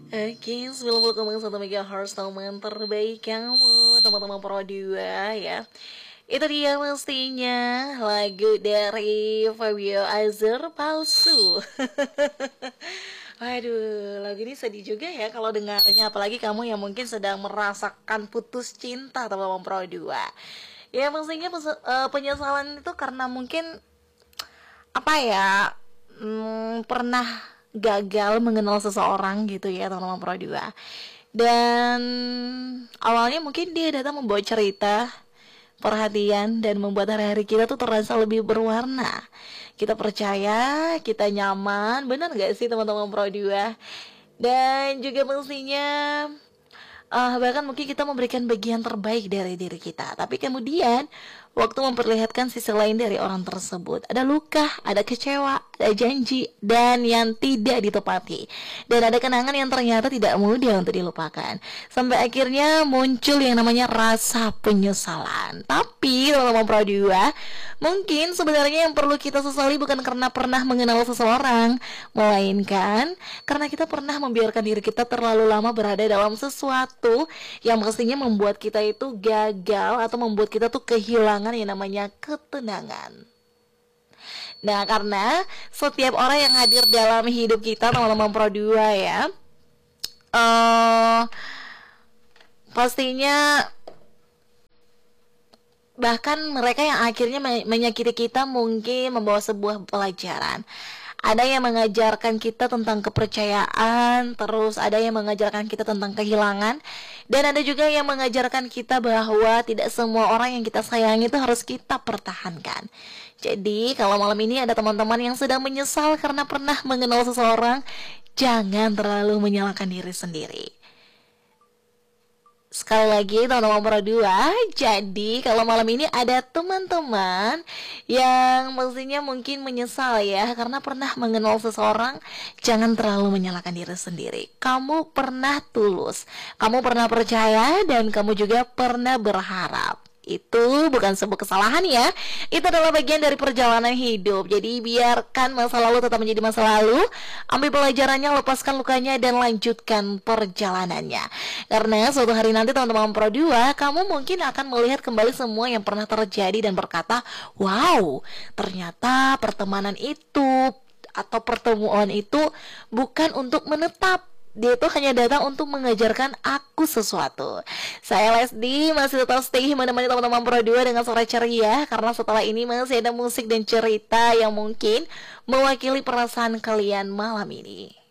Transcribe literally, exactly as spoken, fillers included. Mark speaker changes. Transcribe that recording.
Speaker 1: Oke, sembilan puluh koma satu megahertz teman terbaik kamu, teman-teman Pro dua ya. Itu dia mestinya lagu dari Fabio Azur Palsu. Waduh, lagu ini sedih juga ya kalau dengarnya, apalagi kamu yang mungkin sedang merasakan putus cinta teman-teman Pro dua. Ya mestinya pes- eh, penyesalan itu karena mungkin apa ya, hmm, pernah gagal mengenal seseorang gitu ya teman-teman Pro dua. Dan awalnya mungkin dia datang membawa cerita, perhatian, dan membuat hari-hari kita tuh terasa lebih berwarna. Kita percaya, kita nyaman, bener gak sih teman-teman Pro dua? Dan juga mestinya uh, bahkan mungkin kita memberikan bagian terbaik dari diri kita, tapi kemudian waktu memperlihatkan sisi lain dari orang tersebut. Ada luka, ada kecewa, ada janji, dan yang tidak ditepati. Dan ada kenangan yang ternyata tidak mudah untuk dilupakan. Sampai akhirnya muncul yang namanya rasa penyesalan. Tapi, teman-teman Pro dua, mungkin sebenarnya yang perlu kita sesali bukan karena pernah mengenal seseorang, melainkan karena kita pernah membiarkan diri kita terlalu lama berada dalam sesuatu yang pastinya membuat kita itu gagal atau membuat kita tuh kehilangan yang namanya ketenangan. Nah, karena setiap orang yang hadir dalam hidup kita, teman-teman Pro dua ya, uh, pastinya bahkan mereka yang akhirnya menyakiti kita mungkin membawa sebuah pelajaran. Ada yang mengajarkan kita tentang kepercayaan, terus ada yang mengajarkan kita tentang kehilangan, dan ada juga yang mengajarkan kita bahwa tidak semua orang yang kita sayangi itu harus kita pertahankan. Jadi, kalau malam ini ada teman-teman yang sedang menyesal karena pernah mengenal seseorang, jangan terlalu menyalahkan diri sendiri. Sekali lagi teman-teman Pro dua, jadi kalau malam ini ada teman-teman yang mestinya mungkin menyesal ya karena pernah mengenal seseorang, jangan terlalu menyalahkan diri sendiri. Kamu pernah tulus, kamu pernah percaya, dan kamu juga pernah berharap. Itu bukan sebuah kesalahan ya, itu adalah bagian dari perjalanan hidup. Jadi biarkan masa lalu tetap menjadi masa lalu, ambil pelajarannya, lepaskan lukanya, dan lanjutkan perjalanannya. Karena suatu hari nanti teman-teman Pro dua, kamu mungkin akan melihat kembali semua yang pernah terjadi dan berkata, wow, ternyata pertemanan itu atau pertemuan itu bukan untuk menetap. Dia itu hanya datang untuk mengajarkan aku sesuatu. Saya Lesdi masih tetap stay menemani teman-teman Pro dua dengan suara ceria, karena setelah ini masih ada musik dan cerita yang mungkin mewakili perasaan kalian malam ini.